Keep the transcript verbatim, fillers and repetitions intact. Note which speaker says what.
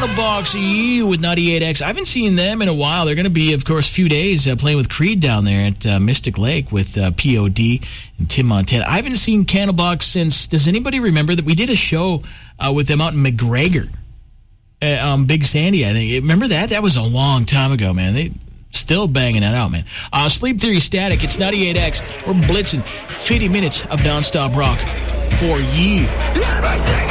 Speaker 1: Candlebox You with ninety-eight X. I haven't seen them in a while. They're going to be, of course, a few days uh, playing with Creed down there at uh, Mystic Lake with uh, P O D and Tim Montana. I haven't seen Candlebox since, does anybody remember that we did a show uh, with them out in McGregor? Uh, um, Big Sandy, I think. Remember that? That was a long time ago, man. They still banging that out, man. Uh, Sleep Theory Static, it's ninety-eight X. We're blitzing fifty minutes of nonstop rock for you.